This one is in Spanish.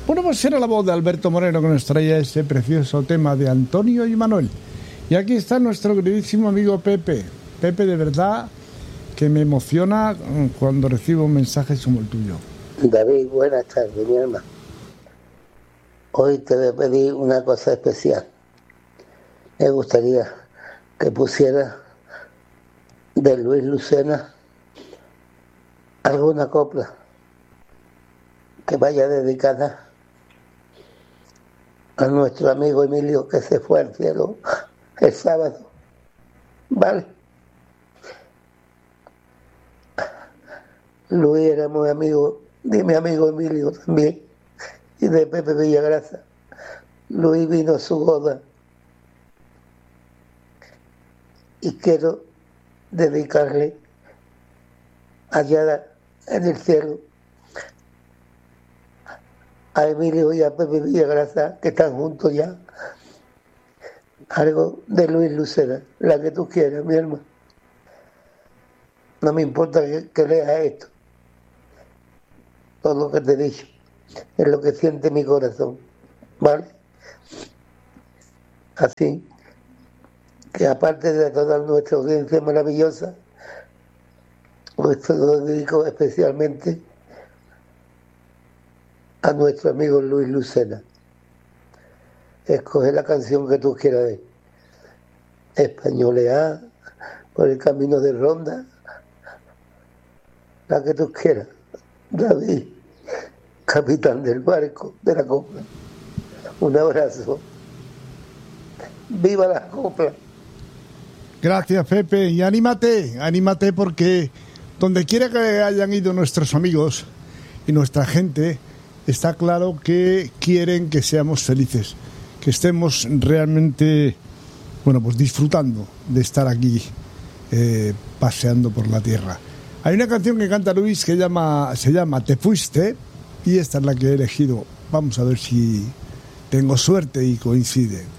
Bueno, pues era la voz de Alberto Moreno que nos traía ese precioso tema de Antonio y Manuel. Y aquí está nuestro queridísimo amigo Pepe. Pepe, de verdad que me emociona cuando recibo mensajes como el tuyo. David, buenas tardes, mi hermano. Hoy te voy a pedir una cosa especial. Me gustaría que pusieras de Luis Lucena alguna copla que vaya dedicada a nuestro amigo Emilio, que se fue al cielo el sábado. ¿Vale? Luis era muy amigo de mi amigo Emilio también y de Pepe Villagrasa. Luis vino a su boda y quiero dedicarle allá en el cielo a Emilio y a Pepe Villagrasa, que están juntos ya, algo de Luis Lucena, la que tú quieras, mi hermano. No me importa que leas esto. Todo lo que te he dicho es lo que siente mi corazón, ¿vale? Así que aparte de toda nuestra audiencia maravillosa, pues te lo dedico especialmente a nuestro amigo Luis Lucena. Escoge la canción que tú quieras de Españolear, Por el camino de Ronda, la que tú quieras. David, capitán del barco de la copla. Un abrazo. ¡Viva la copla! Gracias, Pepe. Y anímate porque donde quiera que hayan ido nuestros amigos y nuestra gente, está claro que quieren que seamos felices, que estemos realmente, bueno, pues disfrutando de estar aquí paseando por la tierra. Hay una canción que canta Luis que se llama Te fuiste, y esta es la que he elegido. Vamos a ver si tengo suerte y coincide.